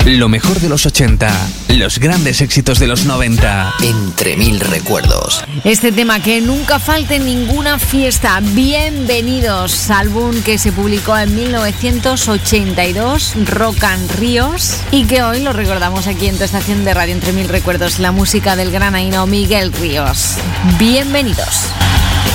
Lo mejor de los 80, los grandes éxitos de los 90. Entre mil recuerdos. Este tema que nunca falte en ninguna fiesta. Bienvenidos, álbum que se publicó en 1982, Rock and Ríos, y que hoy lo recordamos aquí en tu estación de radio Entre Mil Recuerdos, la música del gran Aino Miguel Ríos. Bienvenidos.